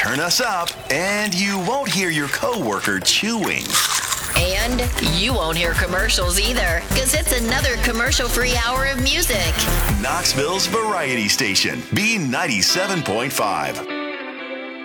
turn us up, and you won't hear your coworker chewing. And you won't hear commercials either, because it's another commercial-free hour of music. Knoxville's Variety Station, B97.5.